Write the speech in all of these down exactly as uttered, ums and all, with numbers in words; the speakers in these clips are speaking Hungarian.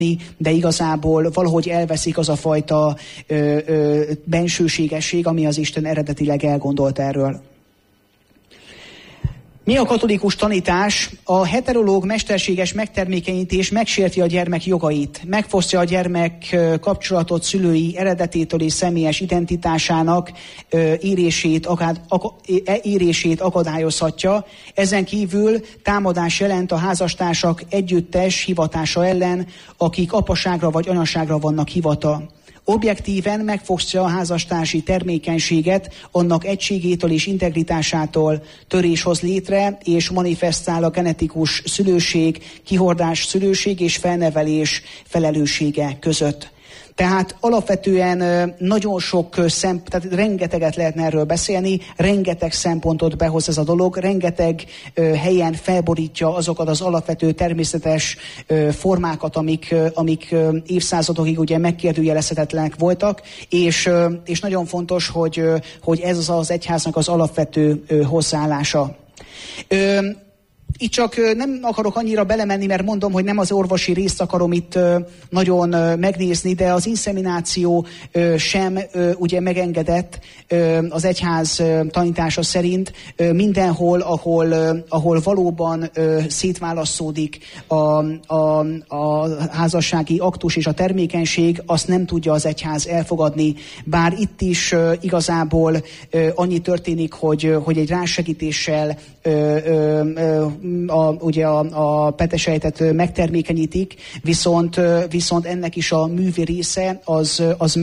de igazából valahogy elveszik az a fajta ö, ö, bensőségesség, ami az Isten eredetileg elgondolt erről. Mi a katolikus tanítás? A heterológ mesterséges megtermékenyítés megsérti a gyermek jogait, megfosztja a gyermek kapcsolatot szülői eredetétől és személyes identitásának érését, érését akadályozhatja. Ezen kívül támadás jelent a házastársak együttes hivatása ellen, akik apaságra vagy anyaságra vannak hivatva. Objektíven megfosztja a házastársi termékenységet, annak egységétől és integritásától, törés hoz létre és manifestál a genetikus szülőség, kihordás szülőség és felnevelés felelőssége között. Tehát alapvetően nagyon sok szempont, tehát rengeteget lehetne erről beszélni, rengeteg szempontot behoz ez a dolog, rengeteg ö, helyen felborítja azokat az alapvető természetes ö, formákat, amik, ö, amik ö, évszázadokig ugye megkérdőjelezhetetlenek voltak, és, ö, és nagyon fontos, hogy, ö, hogy ez az, az egyháznak az alapvető ö, hozzáállása. Ö, Itt csak nem akarok annyira belemenni, mert mondom, hogy nem az orvosi részt akarom itt nagyon megnézni, de az inszemináció sem ugye megengedett az egyház tanítása szerint mindenhol, ahol, ahol valóban szétválasztódik a, a, a házassági aktus és a termékenység, azt nem tudja az egyház elfogadni, bár itt is igazából annyi történik, hogy, hogy egy rásegítéssel A, ugye a, a petesejtet megtermékenyítik, viszont, viszont ennek is a művi része az, az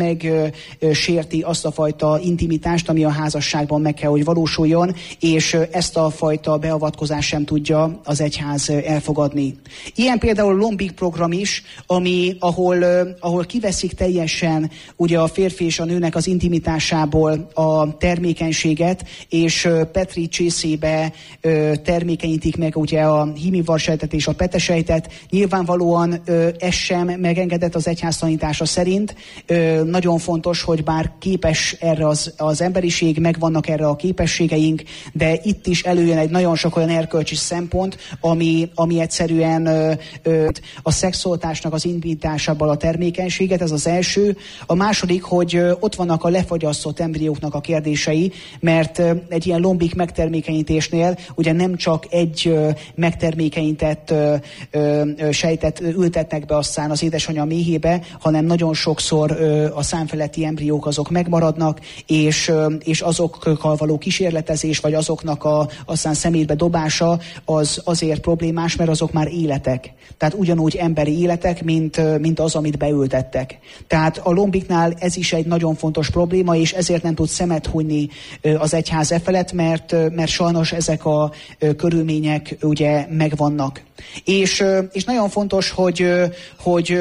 megsérti azt a fajta intimitást, ami a házasságban meg kell, hogy valósuljon, és ezt a fajta beavatkozást sem tudja az egyház elfogadni. Ilyen például a Lombik program is, ami, ahol, ahol kiveszik teljesen ugye a férfi és a nőnek az intimitásából a termékenységet, és Petri csészébe termékenyítik meg ugye a hímivarsejtet és a petesejtet. Nyilvánvalóan ö, ez sem megengedett az egyház tanítása szerint. Ö, nagyon fontos, hogy bár képes erre az, az emberiség, megvannak erre a képességeink, de itt is előjön egy nagyon sok olyan erkölcsi szempont, ami, ami egyszerűen ö, ö, a szexualitásnak az indításában a termékenységet, ez az első. A második, hogy ö, ott vannak a lefagyasztott embrióknak a kérdései, mert ö, egy ilyen lombik megtermékenyítésnél ugye nem csak egy ö, megtermékenyített ö, ö, sejtet ültetnek be aztán az édesanyja méhébe, hanem nagyon sokszor ö, a számfeletti embriók azok megmaradnak, és, ö, és azokkal való kísérletezés, vagy azoknak a, aztán szemétbe dobása az azért problémás, mert azok már életek. Tehát ugyanúgy emberi életek, mint, mint az, amit beültettek. Tehát a lombiknál ez is egy nagyon fontos probléma, és ezért nem tud szemet hunyni az egyház e felett, mert, mert sajnos ezek a körülmények ugye megvannak. És, és nagyon fontos, hogy, hogy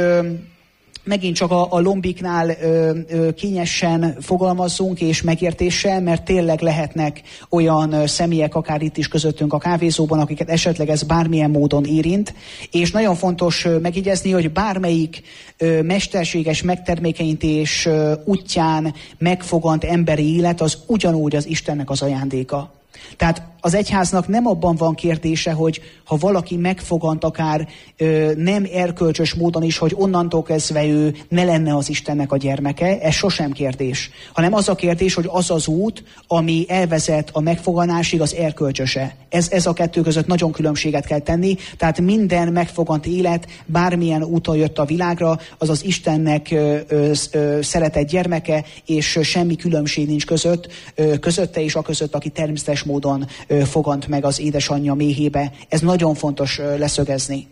megint csak a, a lombiknál ö, ö, kényesen fogalmazzunk és megértéssel, mert tényleg lehetnek olyan ö, személyek, akár itt is közöttünk a kávézóban, akiket esetleg ez bármilyen módon érint, és nagyon fontos ö, megjegyezni, hogy bármelyik ö, mesterséges megtermékenyítés ö, útján megfogant emberi élet, az ugyanúgy az Istennek az ajándéka. Tehát az egyháznak nem abban van kérdése, hogy ha valaki megfogant akár ö, nem erkölcsös módon is, hogy onnantól kezdve ő ne lenne az Istennek a gyermeke, ez sosem kérdés. Hanem az a kérdés, hogy az az út, ami elvezet a megfoganásig, az erkölcsöse. Ez, ez a kettő között nagyon különbséget kell tenni, tehát minden megfogant élet, bármilyen úton jött a világra, az az Istennek ö, ö, ö, szeretett gyermeke, és semmi különbség nincs között, ö, közötte és a között, aki természetes módon ö, fogant meg az édesanyja méhébe. Ez nagyon fontos ö, leszögezni.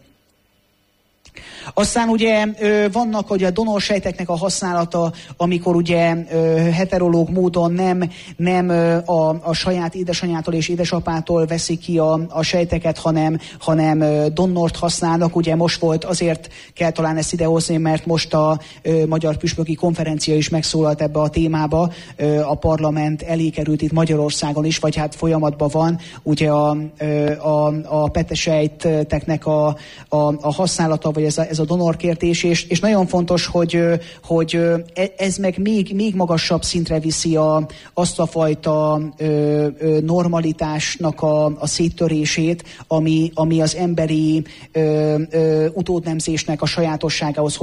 Aztán ugye vannak ugye a donorsejteknek a használata, amikor ugye heterológ módon nem, nem a, a saját édesanyától és édesapától veszik ki a, a sejteket, hanem, hanem donnort használnak. Ugye most volt, azért kell talán ezt idehozni, mert most a Magyar Püspöki Konferencia is megszólalt ebbe a témába. A parlament elé került itt Magyarországon is, vagy hát folyamatban van ugye a, a, a petesejteknek a, a, a használata, vagy ez a, ez a donorkértés, és, és nagyon fontos, hogy, hogy ez meg még, még magasabb szintre viszi a, azt a fajta ö, ö, normalitásnak a, a széttörését, ami, ami az emberi ö, ö, utódnemzésnek a sajátosságához